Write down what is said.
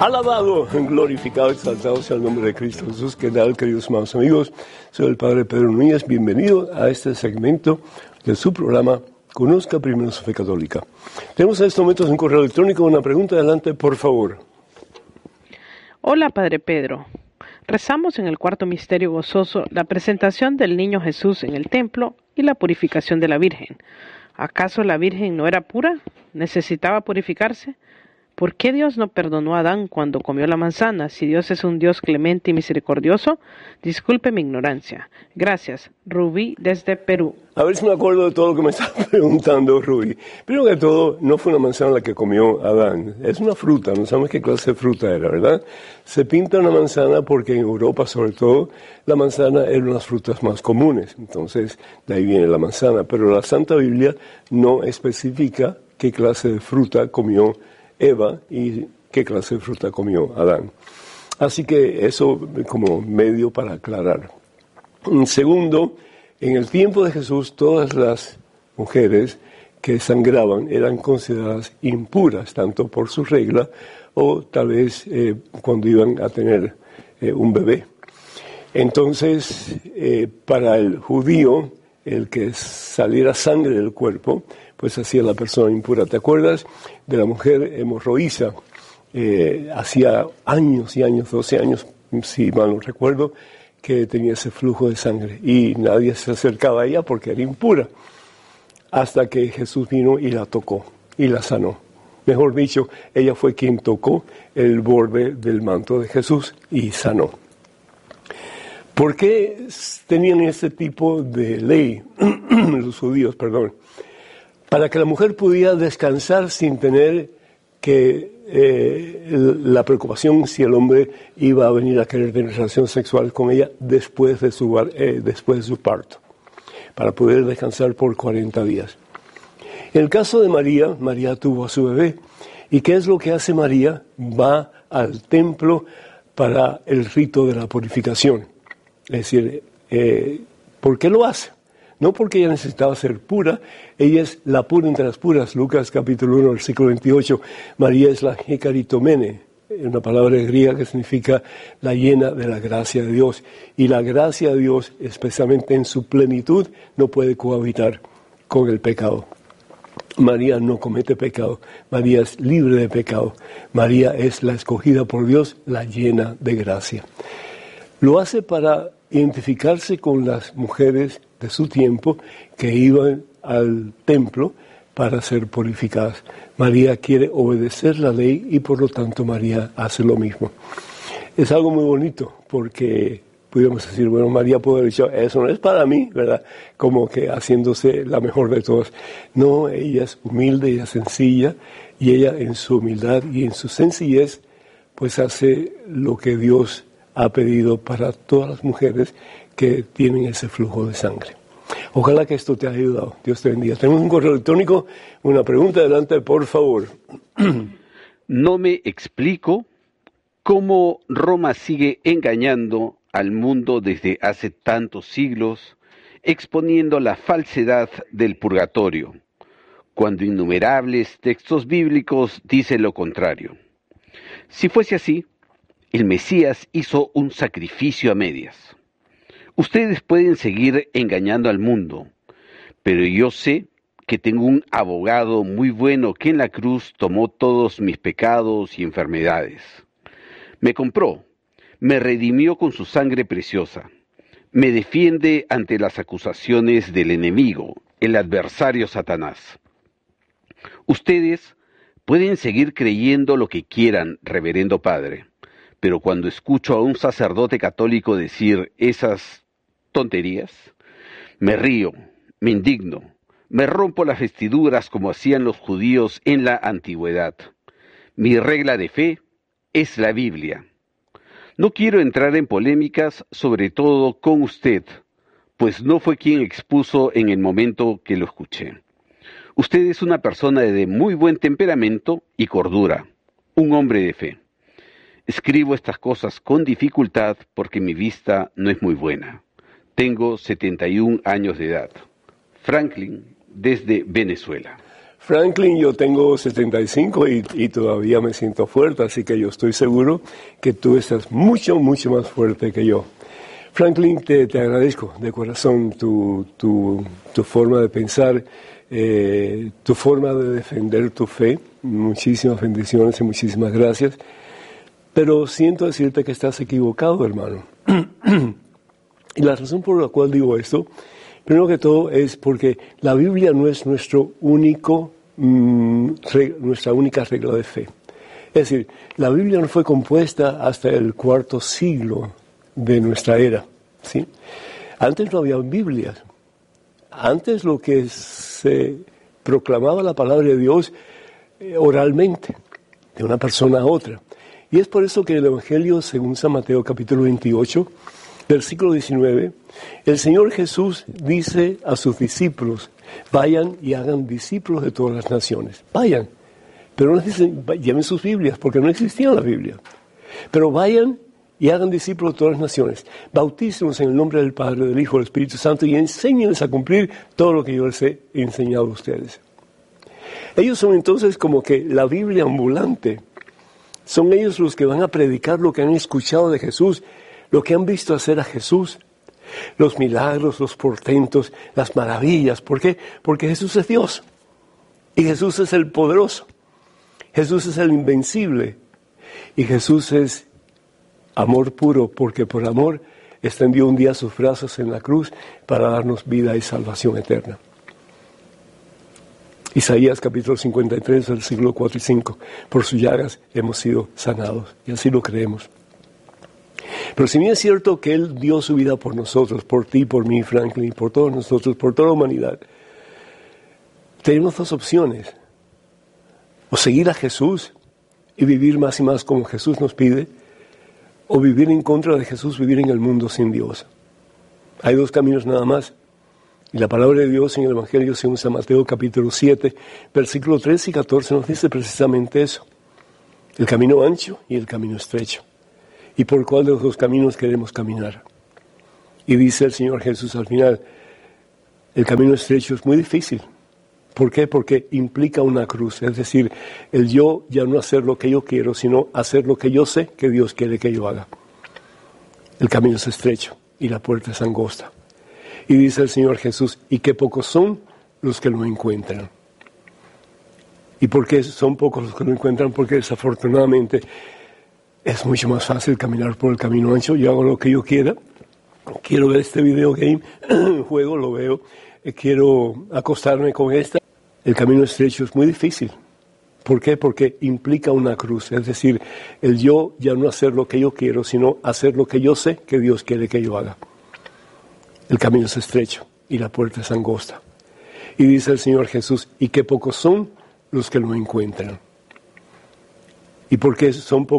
Alabado, glorificado, exaltado sea el nombre de Cristo Jesús. ¿Qué tal, queridos hermanos amigos? Soy el Padre Pedro Núñez. Bienvenido a este segmento de su programa Conozca Primero su Fe Católica. Tenemos en estos momentos un correo electrónico, una pregunta. Adelante, por favor. Hola, Padre Pedro. Rezamos en el cuarto misterio gozoso la presentación del niño Jesús en el templo y la purificación de la Virgen. ¿Acaso la Virgen no era pura? ¿Necesitaba purificarse? ¿Por qué Dios no perdonó a Adán cuando comió la manzana? Si Dios es un Dios clemente y misericordioso, disculpe mi ignorancia. Gracias. Rubí, desde Perú. A ver si me acuerdo de todo lo que me está preguntando, Rubí. Primero que todo, no fue una manzana la que comió Adán. Es una fruta, no sabemos qué clase de fruta era, ¿verdad? Se pinta una manzana porque en Europa, sobre todo, la manzana era una de las frutas más comunes. Entonces, de ahí viene la manzana. Pero la Santa Biblia no especifica qué clase de fruta comió Eva y qué clase de fruta comió Adán. Así que eso como medio para aclarar. Segundo, en el tiempo de Jesús todas las mujeres que sangraban eran consideradas impuras, tanto por su regla o tal vez cuando iban a tener un bebé. Entonces, para el judío, el que saliera sangre del cuerpo, pues hacía la persona impura. ¿Te acuerdas de la mujer hemorroísa? Hacía años y años, 12 años, si mal no recuerdo, que tenía ese flujo de sangre y nadie se acercaba a ella porque era impura, hasta que Jesús vino y la tocó y la sanó. Mejor dicho, ella fue quien tocó el borde del manto de Jesús y sanó. ¿Por qué tenían este tipo de ley los judíos, perdón? Para que la mujer pudiera descansar sin tener que la preocupación si el hombre iba a venir a querer tener relación sexual con ella después de su parto, para poder descansar por 40 días. En el caso de María, María tuvo a su bebé. ¿Y qué es lo que hace María? Va al templo para el rito de la purificación. Es decir, ¿por qué lo hace? No porque ella necesitaba ser pura, ella es la pura entre las puras. Lucas capítulo 1, versículo 28, María es la hekaritomene, una palabra griega que significa la llena de la gracia de Dios. Y la gracia de Dios, especialmente en su plenitud, no puede cohabitar con el pecado. María no comete pecado, María es libre de pecado, María es la escogida por Dios, la llena de gracia. Lo hace para identificarse con las mujeres de su tiempo que iban al templo para ser purificadas. María quiere obedecer la ley y por lo tanto María hace lo mismo. Es algo muy bonito porque pudiéramos decir, bueno, María pudo haber dicho, eso no es para mí, ¿verdad? Como que haciéndose la mejor de todas. No, ella es humilde, ella es sencilla y ella en su humildad y en su sencillez pues hace lo que Dios ha pedido para todas las mujeres que tienen ese flujo de sangre. Ojalá que esto te haya ayudado. Dios te bendiga. Tenemos un correo electrónico, una pregunta. Adelante, por favor. No me explico cómo Roma sigue engañando al mundo desde hace tantos siglos, exponiendo la falsedad del purgatorio, cuando innumerables textos bíblicos dicen lo contrario. Si fuese así, el Mesías hizo un sacrificio a medias. Ustedes pueden seguir engañando al mundo, pero yo sé que tengo un abogado muy bueno que en la cruz tomó todos mis pecados y enfermedades. Me compró, me redimió con su sangre preciosa, me defiende ante las acusaciones del enemigo, el adversario Satanás. Ustedes pueden seguir creyendo lo que quieran, reverendo Padre, pero cuando escucho a un sacerdote católico decir esas tonterías, me río, me indigno, me rompo las vestiduras como hacían los judíos en la antigüedad. Mi regla de fe es la Biblia. No quiero entrar en polémicas, sobre todo con usted, pues no fue quien expuso en el momento que lo escuché. Usted es una persona de muy buen temperamento y cordura, un hombre de fe. Escribo estas cosas con dificultad porque mi vista no es muy buena. Tengo 71 años de edad. Franklin, desde Venezuela. Franklin, yo tengo 75 y todavía me siento fuerte, así que yo estoy seguro que tú estás mucho, mucho más fuerte que yo. Franklin, te agradezco de corazón tu forma de pensar, tu forma de defender tu fe. Muchísimas bendiciones y muchísimas gracias. Pero siento decirte que estás equivocado, hermano. Y la razón por la cual digo esto, primero que todo, es porque la Biblia no es nuestra única regla de fe. Es decir, la Biblia no fue compuesta hasta el IV siglo de nuestra era, ¿sí? Antes no había Biblias. Antes lo que se proclamaba la palabra de Dios oralmente, de una persona a otra. Y es por eso que el Evangelio, según San Mateo capítulo 28, versículo 19, el Señor Jesús dice a sus discípulos, vayan y hagan discípulos de todas las naciones. Vayan. Pero no dicen, lleven sus Biblias, porque no existía la Biblia. Pero vayan y hagan discípulos de todas las naciones. Bautícenlos en el nombre del Padre, del Hijo y del Espíritu Santo y enséñenles a cumplir todo lo que yo les he enseñado a ustedes. Ellos son entonces como que la Biblia ambulante. Son ellos los que van a predicar lo que han escuchado de Jesús, lo que han visto hacer a Jesús, los milagros, los portentos, las maravillas. ¿Por qué? Porque Jesús es Dios y Jesús es el poderoso. Jesús es el invencible y Jesús es amor puro, porque por amor extendió un día sus brazos en la cruz para darnos vida y salvación eterna. Isaías capítulo 53, versículos 4 y 5. Por sus llagas hemos sido sanados, y así lo creemos. Pero si bien es cierto que Él dio su vida por nosotros, por ti, por mí, Franklin, por todos nosotros, por toda la humanidad, tenemos dos opciones. O seguir a Jesús y vivir más y más como Jesús nos pide, o vivir en contra de Jesús, vivir en el mundo sin Dios. Hay dos caminos nada más. Y la palabra de Dios en el Evangelio según San Mateo capítulo 7, versículos 13 y 14 nos dice precisamente eso. El camino ancho y el camino estrecho. ¿Y por cuál de los dos caminos queremos caminar? Y dice el Señor Jesús al final, el camino estrecho es muy difícil. ¿Por qué? Porque implica una cruz, es decir, el yo ya no hacer lo que yo quiero, sino hacer lo que yo sé que Dios quiere que yo haga. El camino es estrecho y la puerta es angosta. Y dice el Señor Jesús, y qué pocos son los que lo encuentran. ¿Y por qué son pocos los que lo encuentran? Porque desafortunadamente es mucho más fácil caminar por el camino ancho. Yo hago lo que yo quiera. Quiero ver este video game, juego, lo veo. Quiero acostarme con esta. El camino estrecho es muy difícil. ¿Por qué? Porque implica una cruz. Es decir, el yo ya no hacer lo que yo quiero, sino hacer lo que yo sé que Dios quiere que yo haga. El camino es estrecho y la puerta es angosta. Y dice el Señor Jesús, y qué pocos son los que lo encuentran. ¿Y por qué son pocos?